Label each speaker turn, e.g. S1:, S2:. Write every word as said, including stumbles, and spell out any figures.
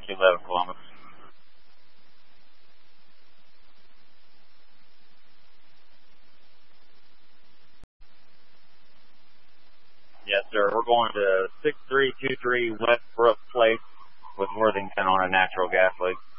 S1: two eleven Columbus. Yes, sir. We're going to six three two three West Brook Place with Worthington on a natural gas leak.